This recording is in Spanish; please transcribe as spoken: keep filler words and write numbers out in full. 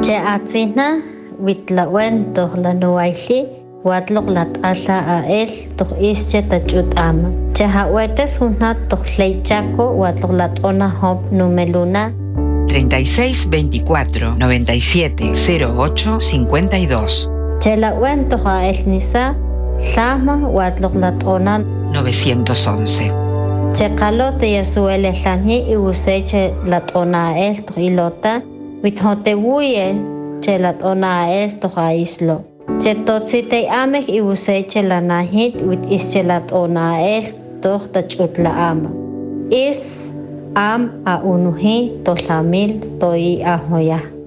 Che atzina witlawen toh la nuaili watlok lat ala a el toh ische tachut ama. Che hawetes una toh leichaco watlok lat ona hop numeluna. treinta y seis veinticuatro noventa y siete cero ocho cincuenta y dos. Che la wen toh a el nisa lama watlok lat ona novecientos once. Che kalote yasuele lani y useche lat ona el toh ilota withote wuye che lat ona el toh a islo. Che totsite amek y useche la nahit wit ische lat ona el toh tachut la ama. Is am a unuhi to lamil to i ahoya.